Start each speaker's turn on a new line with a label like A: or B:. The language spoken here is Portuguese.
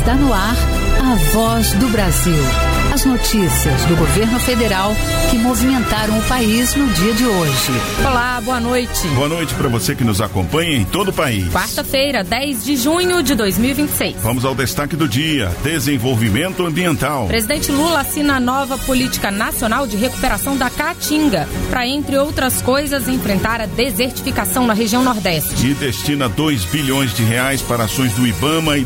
A: Está no ar a Voz do Brasil. As notícias do governo federal que movimentaram o país no dia de hoje.
B: Olá, boa noite.
C: Boa noite para você que nos acompanha em todo o país.
B: Quarta-feira, 10 de junho de 2026.
C: Vamos ao destaque do dia: desenvolvimento ambiental.
B: Presidente Lula assina a nova política nacional de recuperação da Caatinga para, entre outras coisas, enfrentar a desertificação na região Nordeste.
C: E destina R$ 2 bilhões para ações do IBAMA e